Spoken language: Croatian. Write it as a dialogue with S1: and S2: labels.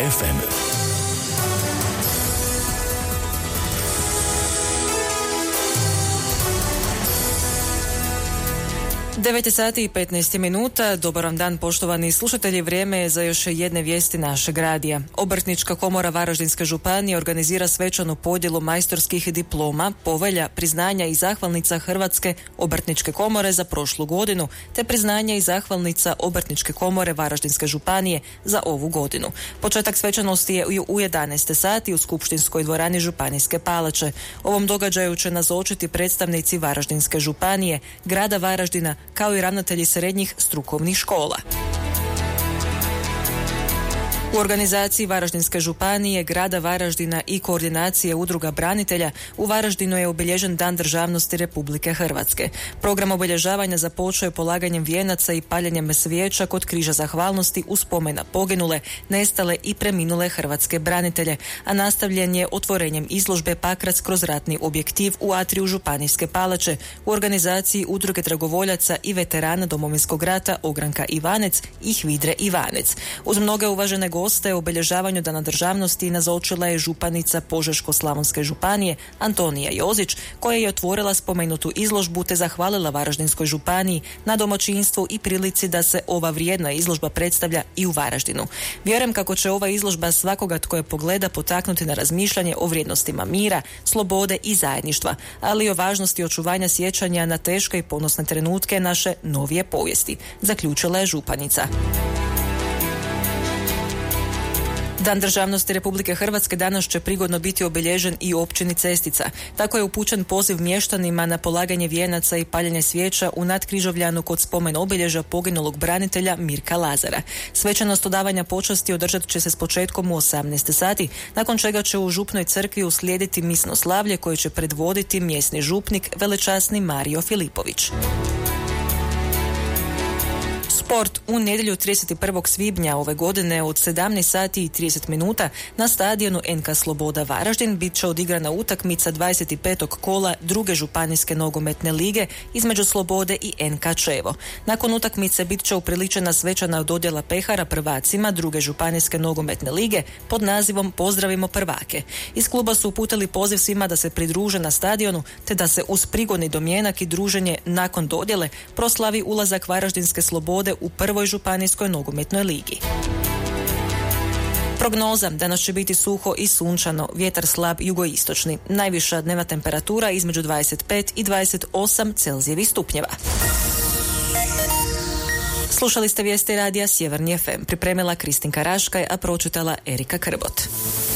S1: FM.
S2: 9 sati i 15 minuta. Dobar vam dan, poštovani slušatelji. Vrijeme je za još jedne vijesti našeg radija. Obrtnička komora Varaždinske županije organizira svečanu podjelu majstorskih diploma, povelja, priznanja i zahvalnica Hrvatske obrtničke komore za prošlu godinu, te priznanja i zahvalnica Obrtničke komore Varaždinske županije za ovu godinu. Početak svečanosti je u 11 sati u skupštinskoj dvorani Županijske palače. Ovom događaju će nazočiti predstavnici Varaždinske županije, grada Varaždina, kao i ravnatelji srednjih strukovnih škola. U organizaciji Varaždinske županije, grada Varaždina i koordinacije udruga branitelja u Varaždinu je obilježen Dan državnosti Republike Hrvatske. Program obilježavanja započeo je polaganjem vijenaca i paljenjem svijeća kod križa zahvalnosti u spomen na poginule, nestale i preminule hrvatske branitelje, a nastavljen je otvorenjem izložbe Pakrac kroz ratni objektiv u atriju Županijske palače u organizaciji udruge dragovoljaca i veterana Domovinskog rata Ogranka Ivanec i Hvidre Ivanec. Uz mnoge uvažene goste o obilježavanju Dana državnosti nazočila je županica Požeško-slavonske županije Antonija Jozić, koja je otvorila spomenutu izložbu te zahvalila Varaždinskoj županiji na domaćinstvu i prilici da se ova vrijedna izložba predstavlja i u Varaždinu. Vjerujem kako će ova izložba svakoga tko je pogleda potaknuti na razmišljanje o vrijednostima mira, slobode i zajedništva, ali i o važnosti očuvanja sjećanja na teške i ponosne trenutke naše novije povijesti, zaključila je županica. Dan državnosti Republike Hrvatske danas će prigodno biti obilježen i u općini Cestica. Tako je upućen poziv mještanima na polaganje vijenaca i paljenje svijeća u Nadkrižovljanu kod spomen obilježja poginulog branitelja Mirka Lazara. Svečanost odavanja počasti održat će se s početkom u 18 sati, nakon čega će u župnoj crkvi uslijediti misno slavlje koje će predvoditi mjesni župnik velečasni Mario Filipović. Sport u nedjelju 31. svibnja ove godine od 17 sati i 30 minuta na stadionu NK Sloboda Varaždin bit će odigrana utakmica 25. kola druge županijske nogometne lige između Slobode i NK Čevo. Nakon utakmice bit će upriličena svečana dodjela pehara prvacima druge županijske nogometne lige pod nazivom Pozdravimo prvake. Iz kluba su uputili poziv svima da se pridruže na stadionu te da se uz prigodni domjenak i druženje nakon dodjele proslavi ulazak Varaždinske Slobode u prvoj županijskoj nogometnoj ligi. Prognoza: danas će biti suho i sunčano, vjetar slab jugoistočni. Najviša dnevna temperatura između 25 i 28 Celzijevih stupnjeva. Slušali ste vijesti radija Sjeverni FM. Pripremila Kristinka Raškaj, a pročitala Erika Krbot.